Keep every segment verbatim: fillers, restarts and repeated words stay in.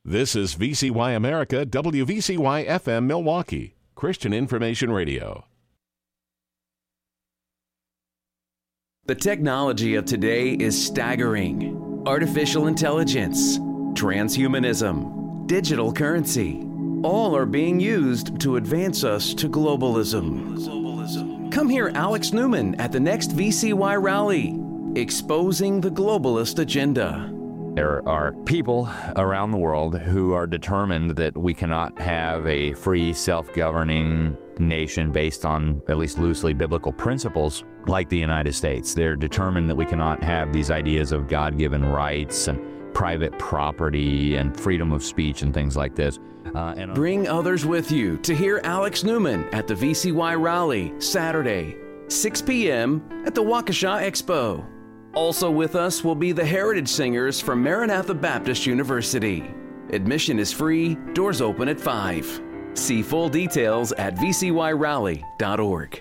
This is V C Y America, W V C Y F M Milwaukee, Christian Information Radio. The technology of today is staggering. Artificial intelligence, transhumanism, digital currency, all are being used to advance us to globalism. globalism. Come hear Alex Newman at the next V C Y rally, exposing the globalist agenda. There are people around the world who are determined that we cannot have a free, self-governing nation based on at least loosely biblical principles like the United States. They're determined that we cannot have these ideas of God-given rights and private property and freedom of speech and things like this. Uh, and Bring others with you to hear Alex Newman at the V C Y rally Saturday, six p.m. at the Waukesha Expo. Also with us will be the Heritage Singers from Maranatha Baptist University. Admission is free, doors open at five. See full details at v c y rally dot org.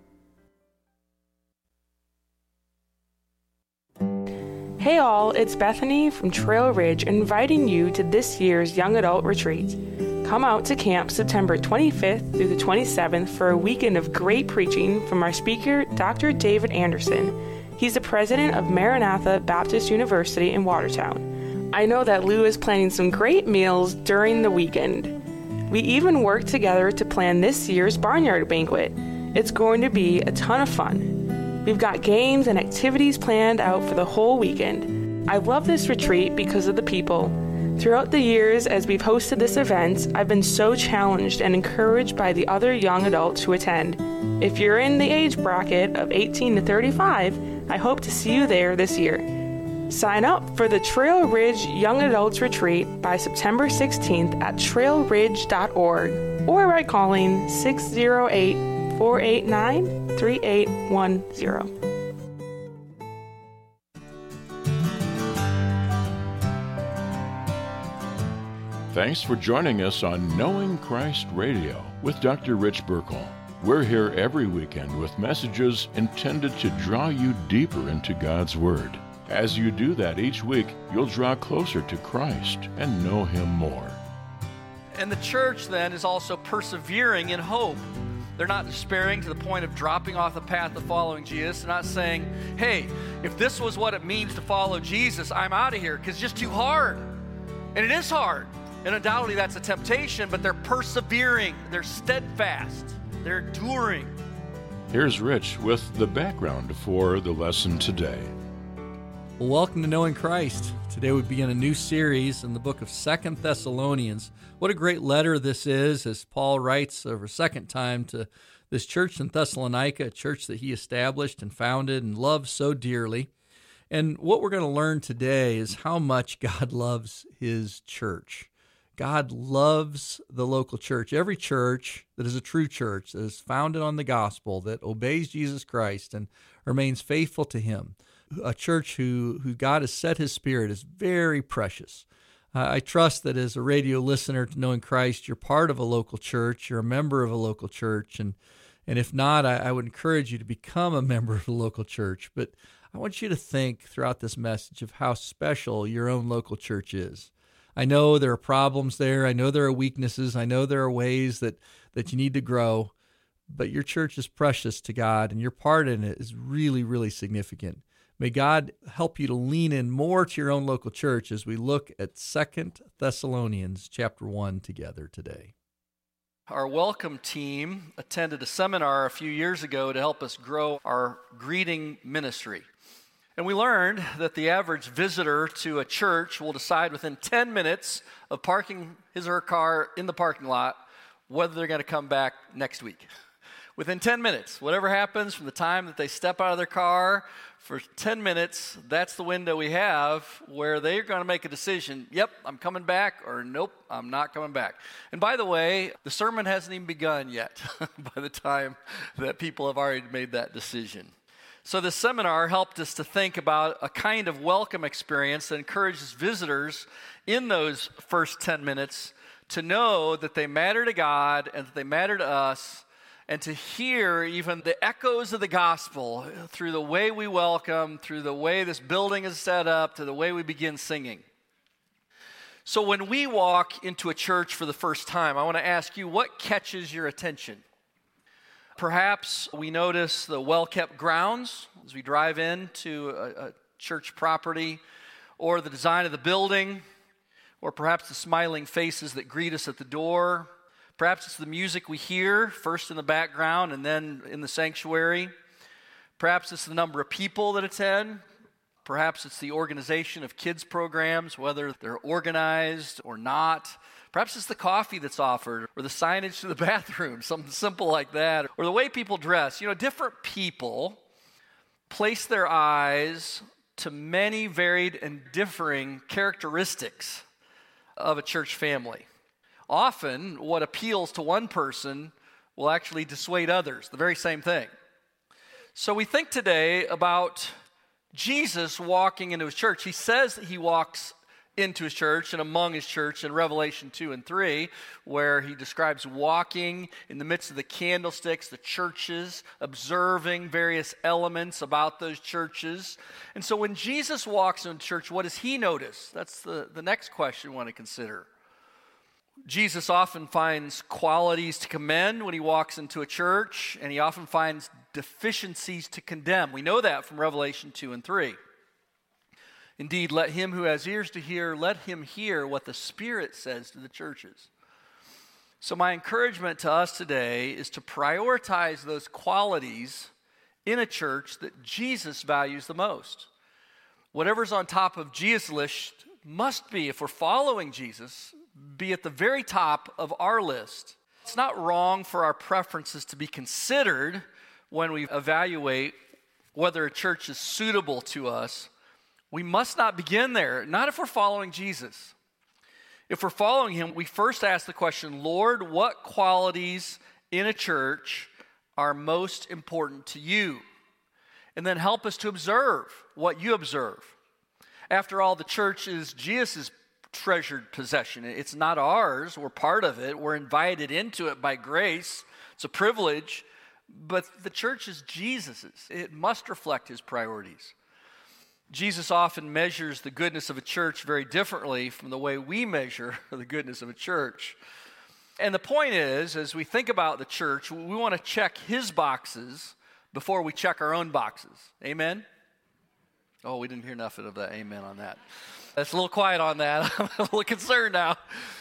Hey all, it's Bethany from Trail Ridge inviting you to this year's Young Adult Retreat. Come out to camp September twenty-fifth through the twenty-seventh for a weekend of great preaching from our speaker, Doctor David Anderson. He's the president of Maranatha Baptist University in Watertown. I know that Lou is planning some great meals during the weekend. We even worked together to plan this year's Barnyard Banquet. It's going to be a ton of fun. We've got games and activities planned out for the whole weekend. I love this retreat because of the people. Throughout the years as we've hosted this event, I've been so challenged and encouraged by the other young adults who attend. If you're in the age bracket of eighteen to thirty-five, I hope to see you there this year. Sign up for the Trail Ridge Young Adults Retreat by September sixteenth at trail ridge dot org or by calling six oh eight, four eight nine, three eight one zero. Thanks for joining us on Knowing Christ Radio with Doctor Rich Burkle. We're here every weekend with messages intended to draw you deeper into God's Word. As you do that each week, you'll draw closer to Christ and know Him more. And the church then is also persevering in hope. They're not despairing to the point of dropping off the path of following Jesus. They're not saying, hey, if this was what it means to follow Jesus, I'm out of here because it's just too hard. And it is hard. And undoubtedly that's a temptation, but they're persevering. They're steadfast. They're enduring. Here's Rich with the background for the lesson today. Well, welcome to Knowing Christ. Today we begin a new series in the book of Second Thessalonians. What a great letter this is, as Paul writes for a second time to this church in Thessalonica, a church that he established and founded and loves so dearly. And what we're going to learn today is how much God loves his church. God loves the local church. Every church that is a true church, that is founded on the gospel, that obeys Jesus Christ and remains faithful to him. A church who, who God has set his spirit is very precious. Uh, I trust that as a radio listener to Knowing Christ, you're part of a local church, you're a member of a local church, and, and if not, I, I would encourage you to become a member of a local church. But I want you to think throughout this message of how special your own local church is. I know there are problems there. I know there are weaknesses. I know there are ways that, that you need to grow, but your church is precious to God, and your part in it is really, really significant. May God help you to lean in more to your own local church as we look at Second Thessalonians chapter one together today. Our welcome team attended a seminar a few years ago to help us grow our greeting ministry. And we learned that the average visitor to a church will decide within ten minutes of parking his or her car in the parking lot whether they're going to come back next week. Within ten minutes, whatever happens from the time that they step out of their car, for ten minutes, that's the window we have where they're going to make a decision. Yep, I'm coming back, or nope, I'm not coming back. And by the way, the sermon hasn't even begun yet by the time that people have already made that decision. So this seminar helped us to think about a kind of welcome experience that encourages visitors in those first ten minutes to know that they matter to God and that they matter to us, and to hear even the echoes of the gospel through the way we welcome, through the way this building is set up, to the way we begin singing. So when we walk into a church for the first time, I want to ask you, what catches your attention? Perhaps we notice the well-kept grounds as we drive into a, a church property, or the design of the building, or perhaps the smiling faces that greet us at the door. Perhaps it's the music we hear, first in the background and then in the sanctuary. Perhaps it's the number of people that attend. Perhaps it's the organization of kids programs, whether they're organized or not. Perhaps it's the coffee that's offered, or the signage to the bathroom, something simple like that, or the way people dress. You know, different people place their eyes to many varied and differing characteristics of a church family. Often, what appeals to one person will actually dissuade others, the very same thing. So we think today about Jesus walking into his church. He says that he walks into his church and among his church in Revelation two and three, where he describes walking in the midst of the candlesticks, the churches, observing various elements about those churches. And so when Jesus walks into church, what does he notice? That's the, the next question we want to consider. Jesus often finds qualities to commend when he walks into a church, and he often finds deficiencies to condemn. We know that from Revelation two and three. Indeed, let him who has ears to hear, let him hear what the Spirit says to the churches. So my encouragement to us today is to prioritize those qualities in a church that Jesus values the most. Whatever's on top of Jesus' list must be, if we're following Jesus, be at the very top of our list. It's not wrong for our preferences to be considered when we evaluate whether a church is suitable to us. We must not begin there, not if we're following Jesus. If we're following him, we first ask the question, Lord, what qualities in a church are most important to you? And then help us to observe what you observe. After all, the church is Jesus' treasured possession. It's not ours. We're part of it. We're invited into it by grace. It's a privilege. But the church is Jesus's. It must reflect his priorities. Jesus often measures the goodness of a church very differently from the way we measure the goodness of a church. And the point is, as we think about the church, we want to check his boxes before we check our own boxes. Amen? Oh, we didn't hear enough of that amen on that. That's a little quiet on that. I'm a little concerned now.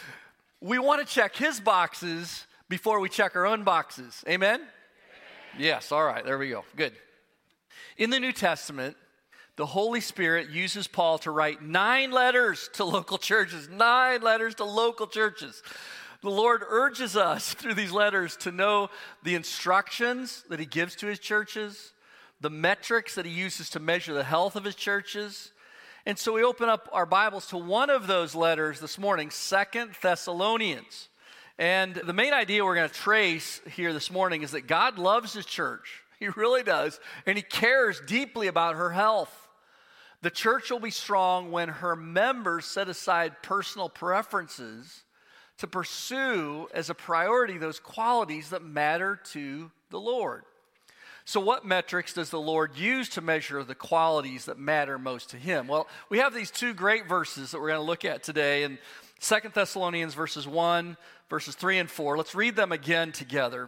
We want to check his boxes before we check our own boxes. Amen? Amen? Yes, all right, there we go. Good. In the New Testament, the Holy Spirit uses Paul to write nine letters to local churches, nine letters to local churches. The Lord urges us through these letters to know the instructions that he gives to his churches, the metrics that he uses to measure the health of his churches. And so we open up our Bibles to one of those letters this morning, Second Thessalonians. And the main idea we're going to trace here this morning is that God loves his church. He really does. And he cares deeply about her health. The church will be strong when her members set aside personal preferences to pursue as a priority those qualities that matter to the Lord. So what metrics does the Lord use to measure the qualities that matter most to him? Well, we have these two great verses that we're going to look at today in Second Thessalonians verses one, verses three and four. Let's read them again together.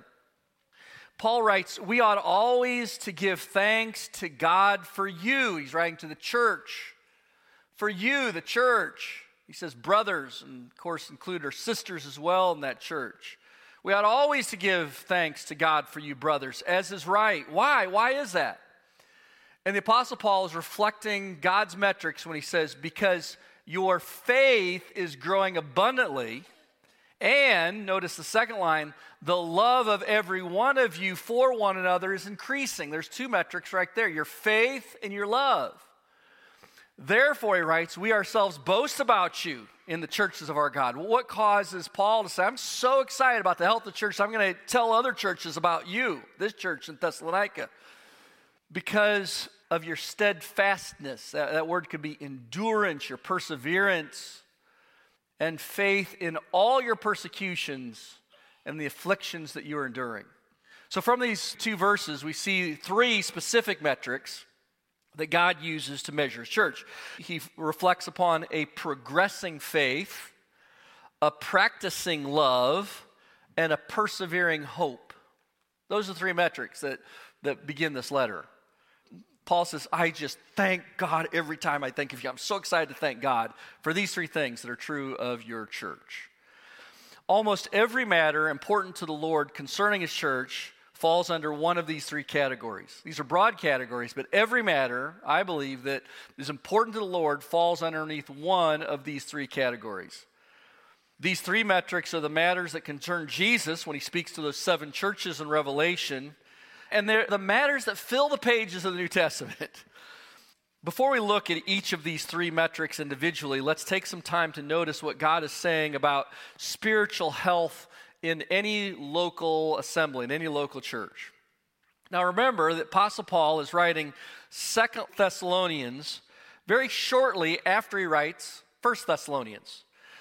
Paul writes, we ought always to give thanks to God for you. He's writing to the church. For you, the church. He says brothers, and of course include our sisters as well in that church. We ought always to give thanks to God for you, brothers, as is right. Why? Why is that? And the Apostle Paul is reflecting God's metrics when he says, because your faith is growing abundantly, and, notice the second line, the love of every one of you for one another is increasing. There's two metrics right there, your faith and your love. Therefore, he writes, we ourselves boast about you in the churches of our God. What causes Paul to say, I'm so excited about the health of the church, I'm going to tell other churches about you, this church in Thessalonica, because of your steadfastness. That, that word could be endurance, your perseverance, and faith in all your persecutions and the afflictions that you are enduring. So from these two verses, we see three specific metrics that God uses to measure his church. He reflects upon a progressing faith, a practicing love, and a persevering hope. Those are three metrics that, that begin this letter. Paul says, I just thank God every time I think of you. I'm so excited to thank God for these three things that are true of your church. Almost every matter important to the Lord concerning his church falls under one of these three categories. These are broad categories, but every matter, I believe, that is important to the Lord falls underneath one of these three categories. These three metrics are the matters that concern Jesus when he speaks to those seven churches in Revelation, and they're the matters that fill the pages of the New Testament. Before we look at each of these three metrics individually, let's take some time to notice what God is saying about spiritual health in any local assembly, in any local church. Now remember that Apostle Paul is writing Second Thessalonians very shortly after he writes First Thessalonians.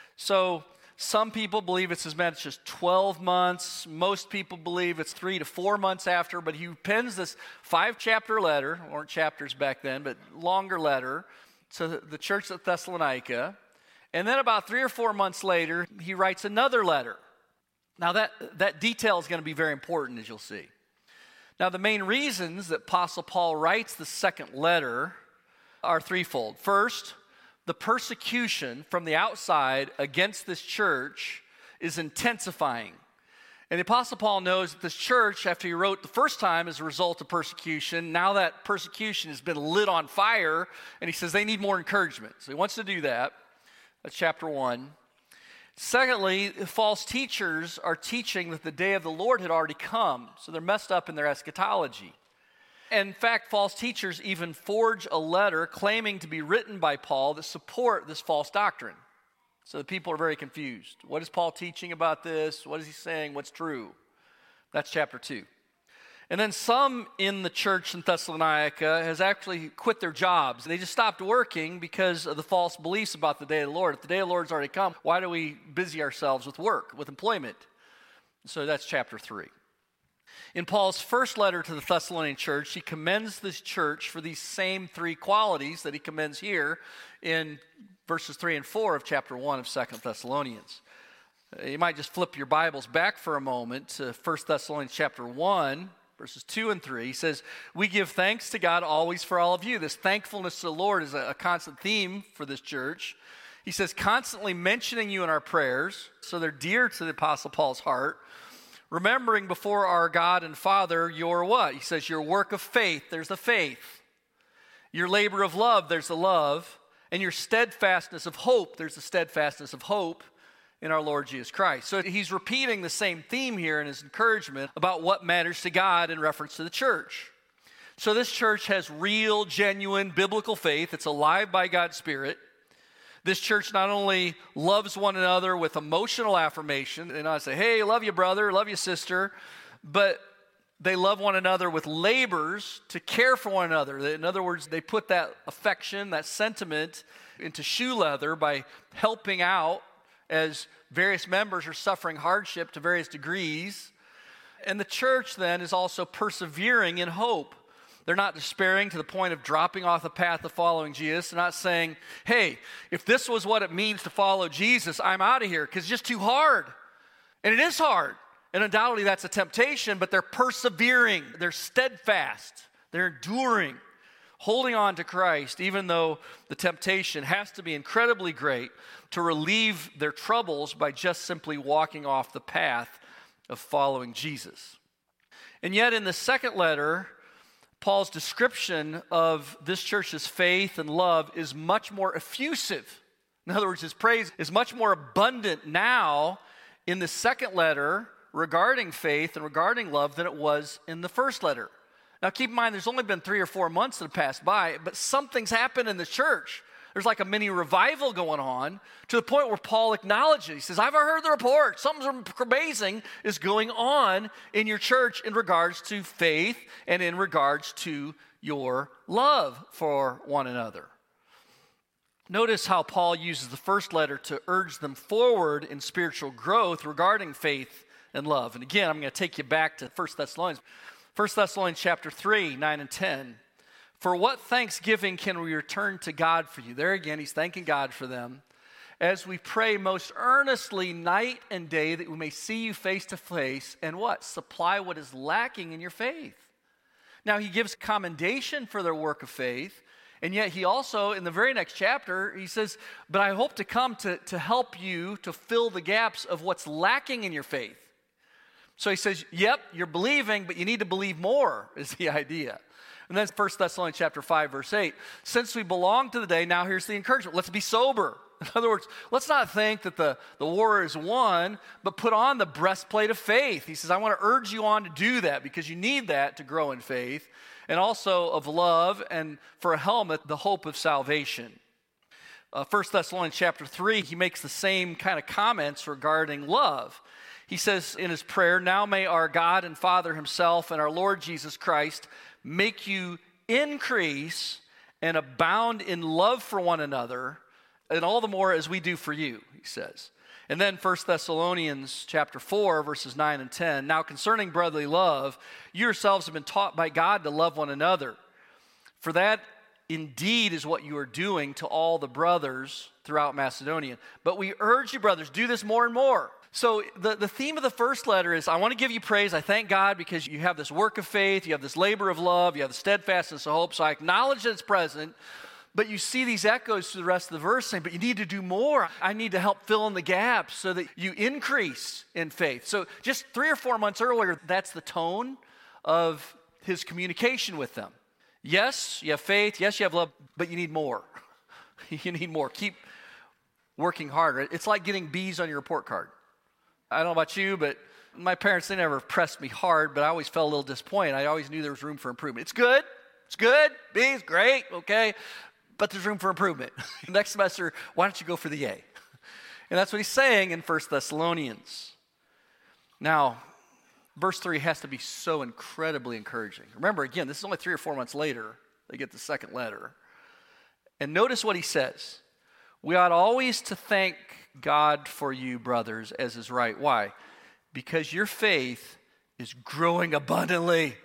So some people believe it's as much as twelve months. Most people believe it's three to four months after, but he pens this five-chapter letter, weren't chapters back then, but longer letter to the church at Thessalonica. And then about three or four months later, he writes another letter. Now that, that detail is going to be very important, as you'll see. Now the main reasons that Apostle Paul writes the second letter are threefold. First, the persecution from the outside against this church is intensifying. And the Apostle Paul knows that this church, after he wrote the first time as a result of persecution, now that persecution has been lit on fire, and he says they need more encouragement. So he wants to do that. That's chapter one. Secondly, false teachers are teaching that the day of the Lord had already come, so they're messed up in their eschatology. And in fact, false teachers even forge a letter claiming to be written by Paul that support this false doctrine. So the people are very confused. What is Paul teaching about this? What is he saying? What's true? That's chapter two. And then some in the church in Thessalonica has actually quit their jobs. They just stopped working because of the false beliefs about the day of the Lord. If the day of the Lord's already come, why do we busy ourselves with work, with employment? So that's chapter three. In Paul's first letter to the Thessalonian church, he commends this church for these same three qualities that he commends here in verses three and four of chapter one of Second Thessalonians. You might just flip your Bibles back for a moment to First Thessalonians chapter one, verses two and three. He says, we give thanks to God always for all of you. This thankfulness to the Lord is a, a constant theme for this church. He says, constantly mentioning you in our prayers, so they're dear to the Apostle Paul's heart. Remembering before our God and Father your what? He says your work of faith, there's the faith. Your labor of love, there's the love. And your steadfastness of hope, there's the steadfastness of hope in our Lord Jesus Christ. So he's repeating the same theme here in his encouragement about what matters to God in reference to the church. So this church has real, genuine, biblical faith. It's alive by God's Spirit. This church not only loves one another with emotional affirmation, and I say, hey, love you, brother, love you, sister, but they love one another with labors to care for one another. In other words, they put that affection, that sentiment into shoe leather by helping out as various members are suffering hardship to various degrees. And the church then is also persevering in hope. They're not despairing to the point of dropping off the path of following Jesus. They're not saying, hey, if this was what it means to follow Jesus, I'm out of here because it's just too hard. And it is hard. And undoubtedly that's a temptation, but they're persevering. They're steadfast. They're enduring, holding on to Christ, even though the temptation has to be incredibly great to relieve their troubles by just simply walking off the path of following Jesus. And yet in the second letter, Paul's description of this church's faith and love is much more effusive. In other words, his praise is much more abundant now in the second letter regarding faith and regarding love than it was in the first letter. Now keep in mind, there's only been three or four months that have passed by, but something's happened in the church. There's like a mini revival going on to the point where Paul acknowledges. He says, I've heard the report. Something amazing is going on in your church in regards to faith and in regards to your love for one another. Notice how Paul uses the first letter to urge them forward in spiritual growth regarding faith and love. And again, I'm going to take you back to First Thessalonians. First Thessalonians chapter three, nine and ten. For what thanksgiving can we return to God for you? There again, he's thanking God for them. As we pray most earnestly night and day that we may see you face to face and what? Supply what is lacking in your faith. Now, he gives commendation for their work of faith, and yet he also, in the very next chapter, he says, but I hope to come to, to help you to fill the gaps of what's lacking in your faith. So he says, yep, you're believing, but you need to believe more, is the idea. And then First Thessalonians chapter five, verse eight, since we belong to the day, now here's the encouragement, let's be sober. In other words, let's not think that the, the war is won, but put on the breastplate of faith. He says, I want to urge you on to do that because you need that to grow in faith, and also of love, and for a helmet, the hope of salvation. Uh, First Thessalonians chapter three, he makes the same kind of comments regarding love. He says in his prayer, now may our God and Father himself and our Lord Jesus Christ make you increase and abound in love for one another, and all the more as we do for you, he says. And then First Thessalonians chapter four, verses nine and ten, now concerning brotherly love, you yourselves have been taught by God to love one another. For that indeed is what you are doing to all the brothers throughout Macedonia. But we urge you, brothers, do this more and more. So the, the theme of the first letter is, I want to give you praise. I thank God because you have this work of faith, you have this labor of love, you have the steadfastness of hope. So I acknowledge that it's present, but you see these echoes through the rest of the verse saying, but you need to do more. I need to help fill in the gaps so that you increase in faith. So just three or four months earlier, that's the tone of his communication with them. Yes, you have faith. Yes, you have love, but you need more. You need more. Keep working harder. It's like getting B's on your report card. I don't know about you, but my parents, they never pressed me hard, but I always felt a little disappointed. I always knew there was room for improvement. It's good. It's good. B's great. Okay. But there's room for improvement. Next semester, why don't you go for the A? And that's what he's saying in First Thessalonians. Now, verse three has to be so incredibly encouraging. Remember, again, this is only three or four months later. They get the second letter. And notice what he says. We ought always to thank God for you, brothers, as is right. Why? Because your faith is growing abundantly.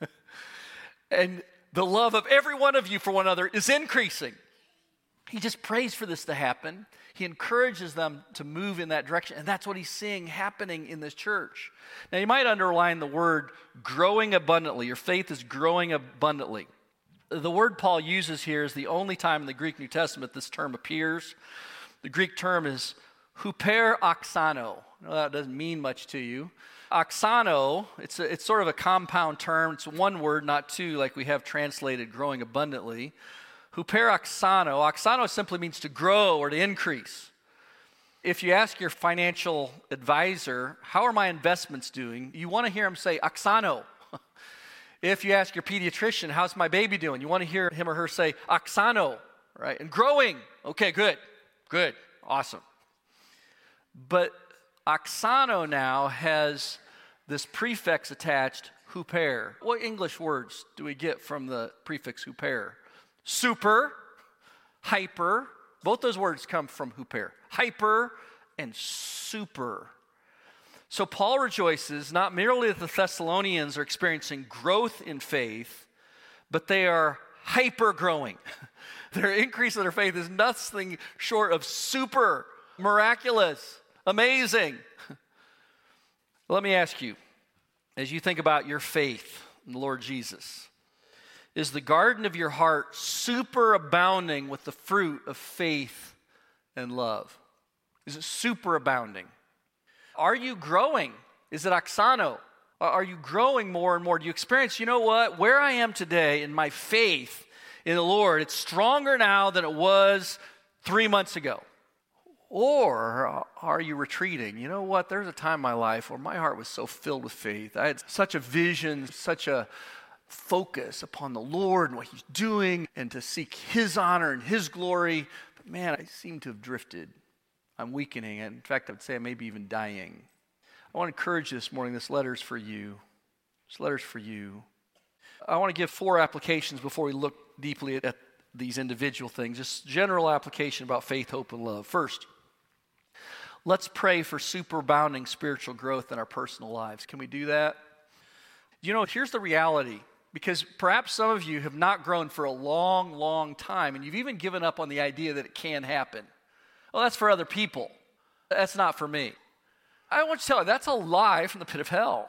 And the love of every one of you for one another is increasing. He just prays for this to happen. He encourages them to move in that direction. And that's what he's seeing happening in this church. Now, you might underline the word growing abundantly. Your faith is growing abundantly. The word Paul uses here is the only time in the Greek New Testament this term appears. The Greek term is huper oxano. No, that doesn't mean much to you. Oxano, it's, a, it's sort of a compound term. It's one word, not two, like we have translated growing abundantly. Huper oxano. Oxano simply means to grow or to increase. If you ask your financial advisor, how are my investments doing? You want to hear him say, oxano. If you ask your pediatrician, how's my baby doing? You want to hear him or her say, oxano, right? And growing. Okay, good, good, awesome. But oxano now has this prefix attached, huper. What English words do we get from the prefix huper? Super, hyper. Both those words come from huper. Hyper and super. So Paul rejoices not merely that the Thessalonians are experiencing growth in faith, but they are hyper growing. Their increase in their faith is nothing short of super, miraculous, amazing. Let me ask you, as you think about your faith in the Lord Jesus, is the garden of your heart super abounding with the fruit of faith and love? Is it super abounding? Are you growing? Is it oxano? Are you growing more and more? Do you experience, you know what, where I am today in my faith in the Lord, it's stronger now than it was three months ago? Or are you retreating? You know what, there's a time in my life where my heart was so filled with faith. I had such a vision, such a focus upon the Lord and what he's doing and to seek his honor and his glory. But man, I seem to have drifted. I'm weakening. In fact, I would say I may be even dying. I want to encourage you this morning. This letter's for you. This letter's for you. I want to give four applications before we look deeply at, at these individual things. Just general application about faith, hope, and love. First, let's pray for superabounding spiritual growth in our personal lives. Can we do that? You know, here's the reality. Because perhaps some of you have not grown for a long, long time, and you've even given up on the idea that it can happen. Well, that's for other people. That's not for me. I want to tell you, that's a lie from the pit of hell.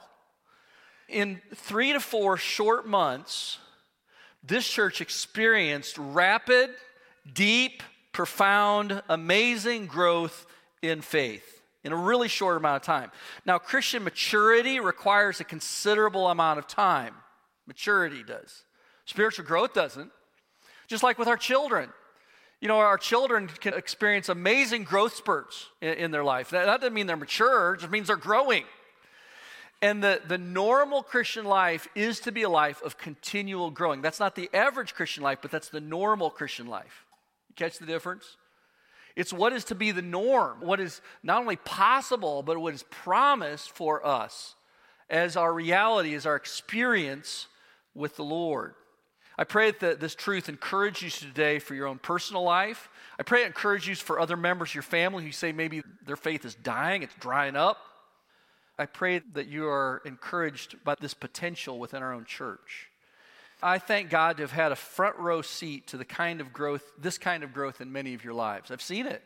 In three to four short months, this church experienced rapid, deep, profound, amazing growth in faith in a really short amount of time. Now, Christian maturity requires a considerable amount of time. Maturity does. Spiritual growth doesn't. Just like with our children. You know, our children can experience amazing growth spurts in, in their life. That, that doesn't mean they're mature, it just means they're growing. And the, the normal Christian life is to be a life of continual growing. That's not the average Christian life, but that's the normal Christian life. You catch the difference? It's what is to be the norm, what is not only possible, but what is promised for us as our reality, as our experience with the Lord. I pray that this truth encourages you today for your own personal life. I pray it encourages you for other members of your family who say maybe their faith is dying, it's drying up. I pray that you are encouraged by this potential within our own church. I thank God to have had a front row seat to the kind of growth, this kind of growth in many of your lives. I've seen it.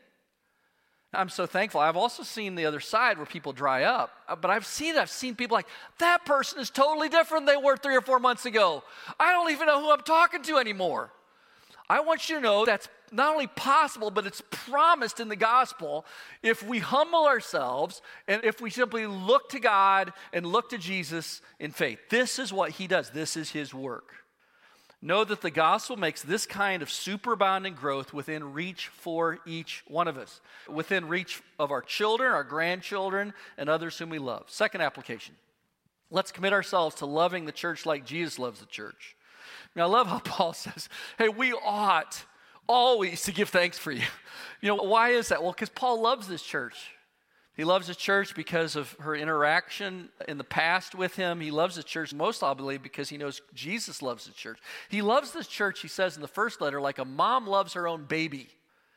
I'm so thankful. I've also seen the other side where people dry up, but I've seen it. I've seen people like, that person is totally different than they were three or four months ago. I don't even know who I'm talking to anymore. I want you to know that's not only possible, but it's promised in the gospel if we humble ourselves and if we simply look to God and look to Jesus in faith. This is what he does. This is his work. Know that the gospel makes this kind of superabounding growth within reach for each one of us, within reach of our children, our grandchildren, and others whom we love. Second application, let's commit ourselves to loving the church like Jesus loves the church. Now, I love how Paul says, hey, we ought always to give thanks for you. You know, why is that? Well, because Paul loves this church. He loves his church because of her interaction in the past with him. He loves his church most, I believe, because he knows Jesus loves his church. He loves this church, he says in the first letter, like a mom loves her own baby.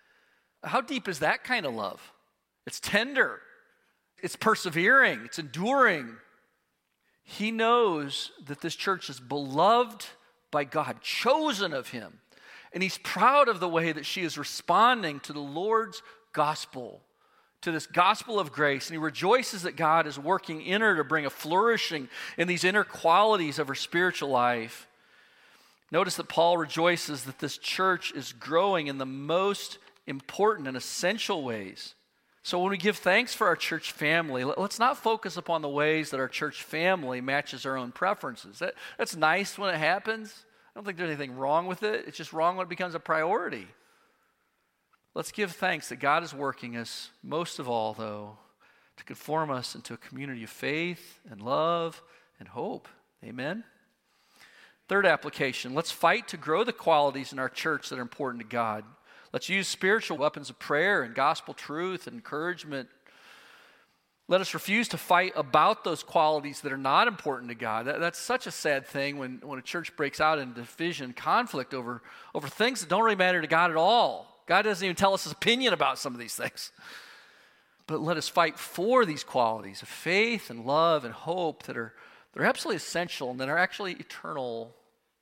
How deep is that kind of love? It's tender. It's persevering. It's enduring. He knows that this church is beloved by God, chosen of him. And he's proud of the way that she is responding to the Lord's gospel, to this gospel of grace, and he rejoices that God is working in her to bring a flourishing in these inner qualities of her spiritual life. Notice that Paul rejoices that this church is growing in the most important and essential ways. So when we give thanks for our church family, let's not focus upon the ways that our church family matches our own preferences. That, that's nice when it happens. I don't think there's anything wrong with it. It's just wrong when it becomes a priority. Let's give thanks that God is working us, most of all, though, to conform us into a community of faith and love and hope. Amen? Third application, let's fight to grow the qualities in our church that are important to God. Let's use spiritual weapons of prayer and gospel truth and encouragement. Let us refuse to fight about those qualities that are not important to God. That, that's such a sad thing when, when a church breaks out in division, conflict over, over things that don't really matter to God at all. God doesn't even tell us his opinion about some of these things. But let us fight for these qualities of faith and love and hope that are, that are absolutely essential and that are actually eternal.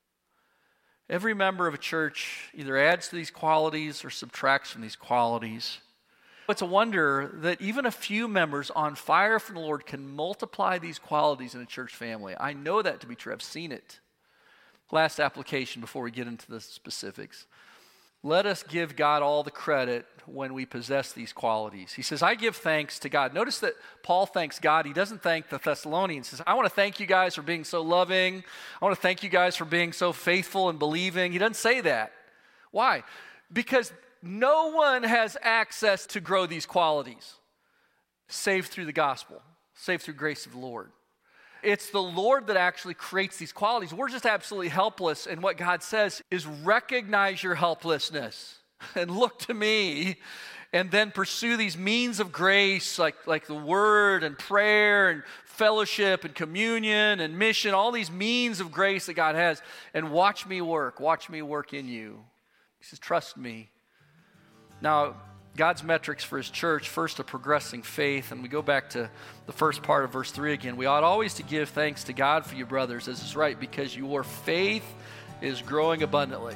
Every member of a church either adds to these qualities or subtracts from these qualities. It's a wonder that even a few members on fire from the Lord can multiply these qualities in a church family. I know that to be true. I've seen it. Last application before we get into the specifics. Let us give God all the credit when we possess these qualities. He says, I give thanks to God. Notice that Paul thanks God. He doesn't thank the Thessalonians. He says, I want to thank you guys for being so loving. I want to thank you guys for being so faithful and believing. He doesn't say that. Why? Because no one has access to grow these qualities save through the gospel, save through grace of the Lord. It's the Lord that actually creates these qualities. We're just absolutely helpless, and what God says is recognize your helplessness and look to me, and then pursue these means of grace like, like the word and prayer and fellowship and communion and mission, all these means of grace that God has, and watch me work, watch me work in you. He says, trust me. Now, God's metrics for his church, first a progressing faith, and we go back to the first part of verse three again. We ought always to give thanks to God for you, brothers, as is right, because your faith is growing abundantly.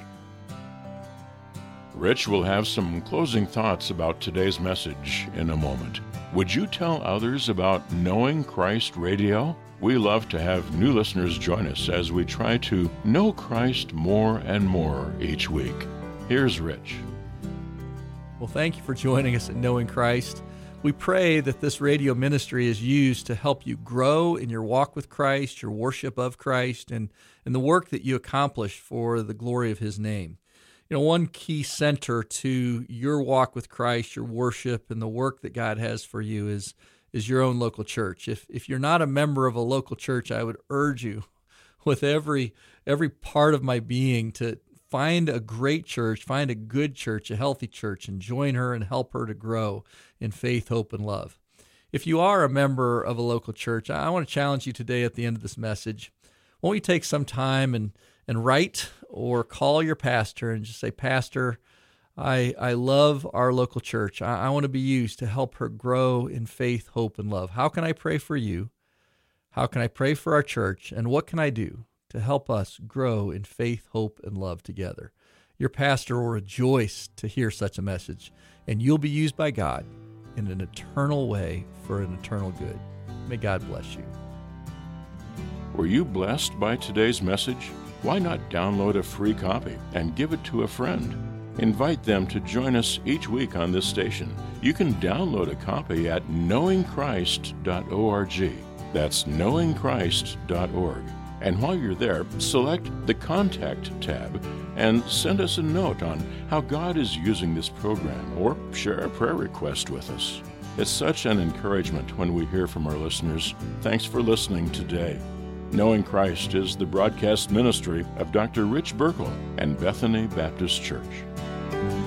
Rich will have some closing thoughts about today's message in a moment. Would you tell others about Knowing Christ Radio? We love to have new listeners join us as we try to know Christ more and more each week. Here's Rich. Well, thank you for joining us at Knowing Christ. We pray that this radio ministry is used to help you grow in your walk with Christ, your worship of Christ, and, and the work that you accomplish for the glory of his name. You know, one key center to your walk with Christ, your worship, and the work that God has for you is, is your own local church. If if you're not a member of a local church, I would urge you with every every part of my being to find a great church, find a good church, a healthy church, and join her and help her to grow in faith, hope, and love. If you are a member of a local church, I want to challenge you today at the end of this message. Won't you take some time and, and write or call your pastor and just say, Pastor, I I love our local church. I, I want to be used to help her grow in faith, hope, and love. How can I pray for you? How can I pray for our church? And what can I do to help us grow in faith, hope, and love together? Your pastor will rejoice to hear such a message, and you'll be used by God in an eternal way for an eternal good. May God bless you. Were you blessed by today's message? Why not download a free copy and give it to a friend? Invite them to join us each week on this station. You can download a copy at knowing christ dot org. That's knowing christ dot org. And while you're there, select the Contact tab and send us a note on how God is using this program, or share a prayer request with us. It's such an encouragement when we hear from our listeners. Thanks for listening today. Knowing Christ is the broadcast ministry of Doctor Rich Burkle and Bethany Baptist Church.